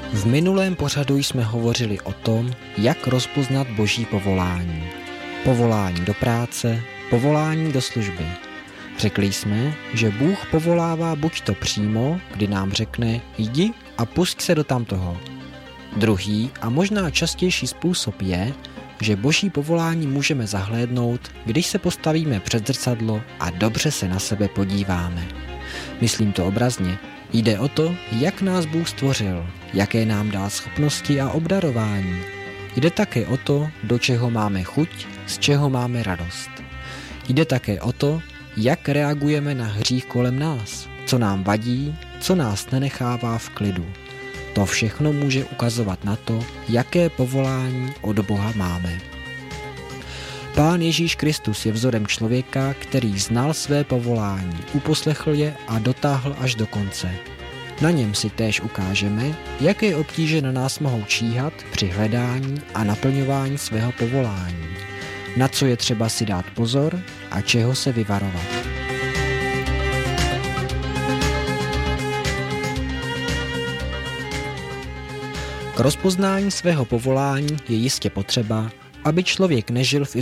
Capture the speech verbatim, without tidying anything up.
V minulém pořadu jsme hovořili o tom, jak rozpoznat boží povolání. Povolání do práce, povolání do služby. Řekli jsme, že Bůh povolává buď to přímo, kdy nám řekne jdi a pusť se do tamtoho. Druhý a možná častější způsob je, že boží povolání můžeme zahlédnout, když se postavíme před zrcadlo a dobře se na sebe podíváme. Myslím to obrazně. Jde o to, jak nás Bůh stvořil, jaké nám dá schopnosti a obdarování. Jde také o to, do čeho máme chuť, z čeho máme radost. Jde také o to, jak reagujeme na hřích kolem nás, co nám vadí, co nás nenechává v klidu. To všechno může ukazovat na to, jaké povolání od Boha máme. Pán Ježíš Kristus je vzorem člověka, který znal své povolání, uposlechl je a dotáhl až do konce. Na něm si též ukážeme, jaké obtíže na nás mohou číhat při hledání a naplňování svého povolání, na co je třeba si dát pozor a čeho se vyvarovat. K rozpoznání svého povolání je jistě potřeba, aby člověk nežil v